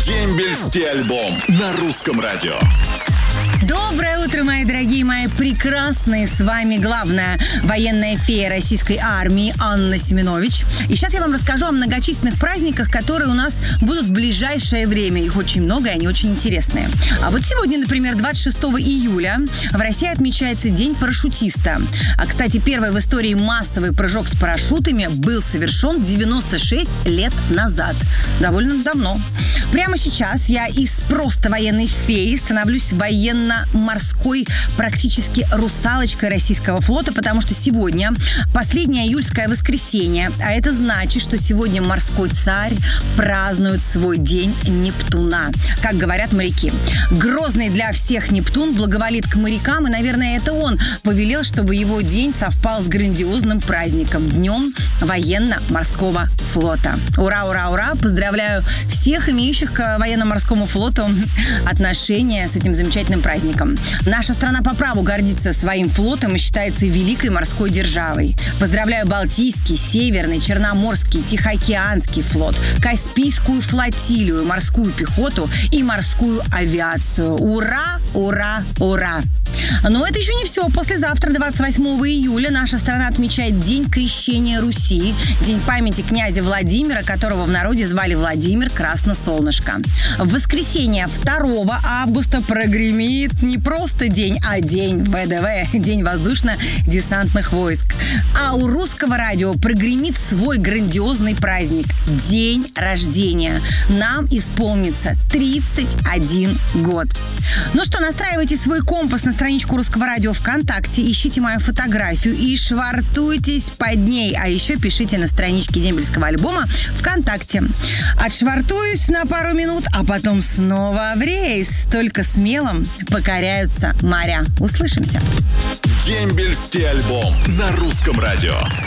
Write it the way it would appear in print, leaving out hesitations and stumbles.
Дембельский альбом на русском радио. Доброе утро, мои дорогие, мои прекрасные. С вами главная военная фея российской армии Анна Семенович. И сейчас я вам расскажу о многочисленных праздниках, которые у нас будут в ближайшее время. Их очень много, и они очень интересные. А вот сегодня, например, 26 июля в России отмечается День парашютиста. А, кстати, первый в истории массовый прыжок с парашютами был совершен 96 лет назад. Довольно давно. Прямо сейчас я из просто военной феи становлюсь военно-морской, практически русалочкой российского флота, потому что сегодня последнее июльское воскресенье, а это значит, что сегодня морской царь празднует свой день Нептуна, как говорят моряки. Грозный для всех Нептун благоволит к морякам, и, наверное, это он повелел, чтобы его день совпал с грандиозным праздником, Днем военно-морского флота. Ура, ура, ура! Поздравляю всех имеющих к военно-морскому флоту отношения с этим замечательным праздником. Наша страна по праву гордится своим флотом и считается великой морской державой. Поздравляю Балтийский, Северный, Черноморский, Тихоокеанский флот, Каспийскую флотилию, морскую пехоту и морскую авиацию. Ура, ура, ура! Но это еще не все. Послезавтра, 28 июля, наша страна отмечает День крещения Руси, День памяти князя Владимира, которого в народе звали Владимир Красносолнышко. В воскресенье 2 августа прогремит не просто день, а день ВДВ, День воздушно-десантных войск. А у русского радио прогремит свой грандиозный праздник – день рождения. Нам исполнится 31 год. Ну что, настраивайте свой компас на страничку Русского радио ВКонтакте, ищите мою фотографию и швартуйтесь под ней. А еще пишите на страничке Дембельского альбома ВКонтакте. Отшвартуюсь на пару минут, а потом снова в рейс. Только смелым покоряются моря. Услышимся. Дембельский альбом на русском радио.